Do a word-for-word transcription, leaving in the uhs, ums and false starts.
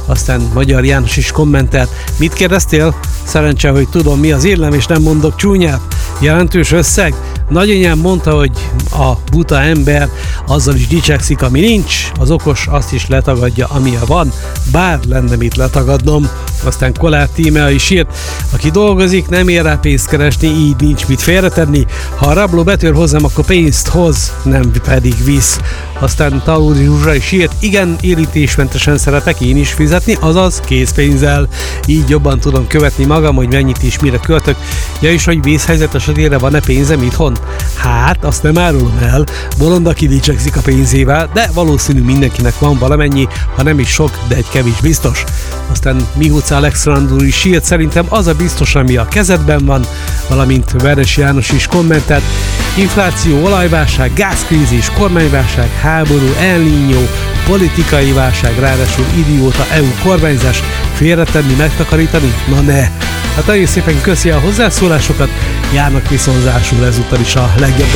Aztán Magyar János is kommentelt. Mit kérdeztél? Szerencse, hogy tudom, mi az érlem, és nem mondok csúnyát. Jelentős összeg? Nagyanyám mondta, hogy a buta ember azzal is dicsekszik, ami nincs, az okos azt is letagadja, amilyen van, bár lenne mit letagadnom. Aztán Kollár Tímea is írt, aki dolgozik, nem ér rá pénzt keresni, így nincs mit félretenni. Ha a rabló betör hozzám, akkor pénzt hoz, nem pedig visz. Aztán Talódi Zsuzsa is írt, igen, érintésmentesen szeretek én is fizetni, azaz készpénzzel. Így jobban tudom követni magam, hogy mennyit is mire költök. Ja, és hogy vészhelyzet esetére van-e pénzem itthon? Hát, azt nem árulom el, bolond, aki dicsekszik a pénzével, de valószínű mindenkinek van valamennyi, ha nem is sok, de egy kevés biztos. Aztán Mihuca Alexandru is írt, szerintem az a biztos, ami a kezedben van, valamint Veres János is kommentelt. Infláció, olajválság, gázkrízis, kormányválság, háború, El Niño, politikai válság, ráadásul idióta é u kormányzás, félretenni, megtakarítani? Na ne! Hát nagyon szépen köszi a hozzászólásokat, járnak viszonzásul ezúttal is a legjobb